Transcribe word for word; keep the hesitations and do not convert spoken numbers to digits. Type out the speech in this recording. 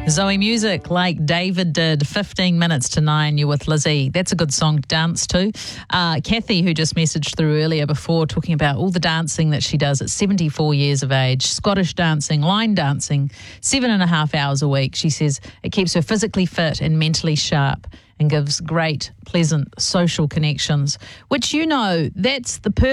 Zoe Music, like David did, fifteen minutes to nine, you're with Lizzie. That's a good song to dance to. Uh, Kathy, who just messaged through earlier before, talking about all the dancing that she does at seventy-four years of age, Scottish dancing, line dancing, seven and a half hours a week. She says it keeps her physically fit and mentally sharp and gives great, pleasant social connections, which, you know, that's the purpose.